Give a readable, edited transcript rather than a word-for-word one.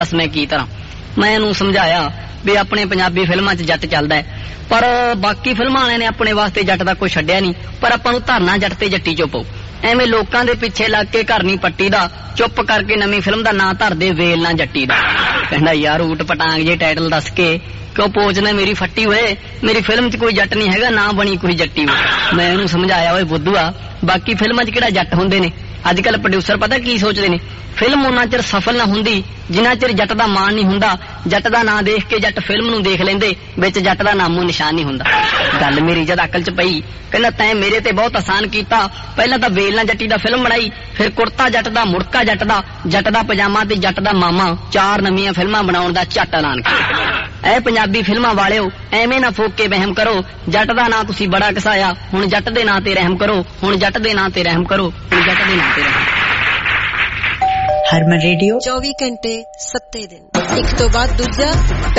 दस मैं की तरह मैं इहनूं समझाया भी अपने पंजाबी फिल्मां च जट चलदा है पर बाकी फिल्मां वालियां ने अपने वास्ते जट दा कोई छड्डिया नहीं पर आपां नूं धरना जट ते जट्टी चो पऊ ਐਵੇਂ ਲੋਕਾਂ ਦੇ ਪਿੱਛੇ ਲੱਗ ਕੇ ਘਰ ਨਹੀਂ ਪੱਟੀ ਦਾ ਚੁੱਪ ਕਰਕੇ ਨਵੀਂ ਫਿਲਮ ਦਾ ਨਾਂ ਧਰਦੇ ਵੇਲ ਨਾ ਜੱਟੀ ਦਾ ਕਹਿੰਦਾ ਯਾਰ ਊਟ ਪਟਾਂਗ ਜੇ ਟਾਈਟਲ ਦੱਸ ਕੇ ਕਿਉਂ ਪੋਚਣਾ ਮੇਰੀ ਫੱਟੀ ਹੋਏ ਮੇਰੀ ਫਿਲਮ 'ਚ ਕੋਈ ਜੱਟ ਨਹੀਂ ਹੈਗਾ ਨਾ ਬਣੀ ਕੋਈ ਜੱਟੀ ਹੋਏ ਮੈਂ ਉਹਨੂੰ ਸਮਝਾਇਆ ਓਏ ਬੁੱਧੂਆ ਬਾਕੀ ਫਿਲਮਾਂ 'ਚ ਕਿਹੜਾ ਜੱਟ ਹੁੰਦੇ ਨੇ ਅੱਜ ਕੱਲ ਪ੍ਰੋਡਿਊਸਰ ਪਤਾ ਕੀ ਸੋਚਦੇ ਨੇ ਫਿਲਮ ਉਹਨਾਂ ਚਿਰ ਸਫਲ ਨਾ ਹੁੰਦੀ ਜਿੰਨਾ ਚਿਰ ਜੱਟ ਦਾ ਮਾਣ ਨਹੀਂ ਹੁੰਦਾ ਜੱਟ ਦਾ ਨਾਂ ਦੇਖ ਕੇ ਜੱਟ ਫਿਲਮ ਨੂੰ ਦੇਖ ਲੈਂਦੇ ਵਿੱਚ ਜੱਟ ਦਾ ਨਾਮੋ ਨਿਸ਼ਾਨ ਨਹੀਂ ਹੁੰਦਾ ਗੱਲ ਮੇਰੀ ਜਦ ਅਕਲ 'ਚ ਪਈ ਕਹਿੰਦਾ ਤੈਂ ਮੇਰੇ ਤੇ ਬਹੁਤ ਆਸਾਨ ਕੀਤਾ ਪਹਿਲਾਂ ਤਾਂ ਵੇਲ ਨਾਲ ਜੱਟੀ ਦਾ ਫਿਲਮ ਬਣਾਈ ਫਿਰ ਕੁੜਤਾ ਜੱਟ ਦਾ ਮੁੜਕਾ ਜੱਟ ਦਾ ਪਜਾਮਾ ਤੇ ਜੱਟ ਦਾ ਮਾਮਾ 4 ਨਵੀਆਂ ਫਿਲਮਾਂ ਬਣਾਉਣ ਦਾ ਝੱਟ ਐਲਾਨ ਕੀਤਾ। ਇਹ ਪੰਜਾਬੀ ਫਿਲਮਾਂ ਵਾਲਿਓ ਐਵੇਂ ਨਾ ਫੋਕ ਕੇ ਵਹਿਮ ਕਰੋ ਜੱਟ ਦਾ ਨਾਂ ਤੁਸੀਂ ਬੜਾ ਘਸਾਇਆ ਹੁਣ ਜੱਟ ਦੇ ਨਾਂ ਤੇ ਰਹਿਮ ਕਰੋ ਹੁਣ ਜੱਟ ਦੇ ਨਾਂ ਤੇ ਰਹਿਮ ਕਰੋ ਹੁਣ ਜੱਟ ਦੇ ਨਾਂ ਤੇ ਰਹਿਮ। ਹਰਮਨ ਰੇਡੀਓ 24 ਘੰਟੇ 7 ਦਿਨ ਇੱਕ ਤੋਂ ਬਾਅਦ ਦੂਜਾ